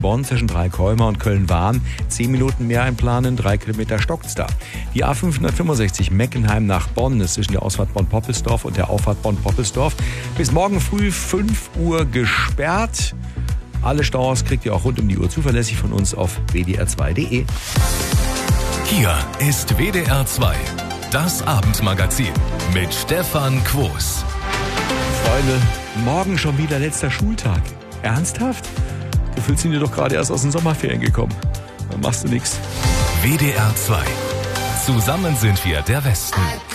Bonn zwischen Dreikäumer und Köln-Wahn 10 Minuten mehr einplanen, 3 Kilometer stockt's da. Die A565 Meckenheim nach Bonn ist zwischen der Ausfahrt Bonn-Poppelsdorf und der Auffahrt Bonn-Poppelsdorf bis morgen früh 5 Uhr gesperrt. Alle Staus kriegt ihr auch rund um die Uhr zuverlässig von uns auf wdr2.de. Hier ist WDR 2, das Abendmagazin mit Stefan Quos. Freunde, morgen schon wieder letzter Schultag. Ernsthaft? Gefühlt sind wir doch gerade erst aus den Sommerferien gekommen. Dann machst du nichts. WDR 2. Zusammen sind wir der Westen.